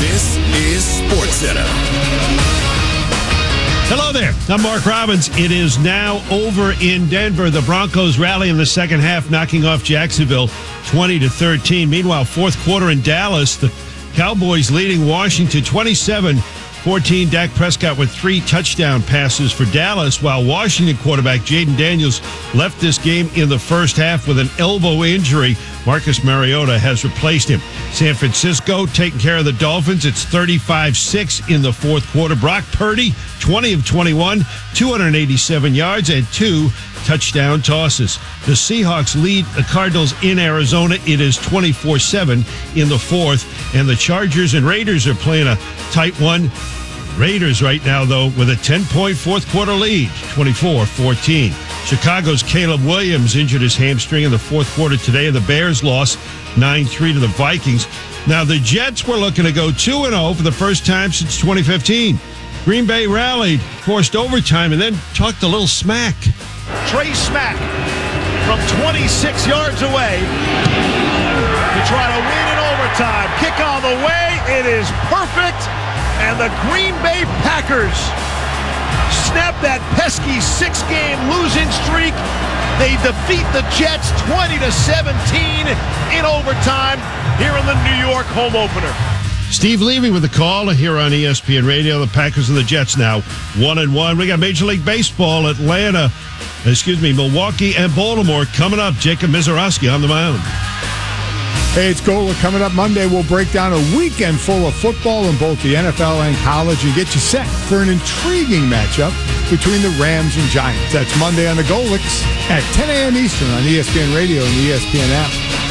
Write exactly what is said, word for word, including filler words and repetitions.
This is SportsCenter. Hello there. I'm Mark Robbins. It is now over in Denver. The Broncos rally in the second half, knocking off Jacksonville twenty to thirteen. Meanwhile, fourth quarter in Dallas, the Cowboys leading Washington twenty-seven fourteen. Dak Prescott with three touchdown passes for Dallas, while Washington quarterback Jaden Daniels left this game in the first half with an elbow injury. Marcus Mariota has replaced him. San Francisco taking care of the Dolphins. It's thirty-five six in the fourth quarter. Brock Purdy, twenty of twenty-one, two hundred eighty-seven yards and two touchdown tosses. The Seahawks lead the Cardinals in Arizona. It is twenty-four seven in the fourth. And the Chargers and Raiders are playing a tight one. Raiders right now, though, with a ten-point fourth quarter lead, twenty-four fourteen. Chicago's Caleb Williams injured his hamstring in the fourth quarter today, and the Bears lost nine three to the Vikings. Now, the Jets were looking to go two and oh for the first time since twenty fifteen. Green Bay rallied, forced overtime, and then talked a little smack. Trey Smack from twenty-six yards away to try to win in overtime. Kick all the way. It is perfect. And the Green Bay Packers snap that pesky six-game losing streak. They defeat the Jets twenty to seventeen in overtime here in the New York home opener. Steve Levy with the call here on E S P N Radio. The Packers and the Jets now one and one. We got Major League Baseball, Atlanta, excuse me, Milwaukee and Baltimore coming up. Jacob Mizorowski on the mound. Hey, it's Gola coming up Monday. We'll break down a weekend full of football in both the N F L and college and get you set for an intriguing matchup between the Rams and Giants. That's Monday on the Golix at ten a.m. Eastern on E S P N Radio and the E S P N app.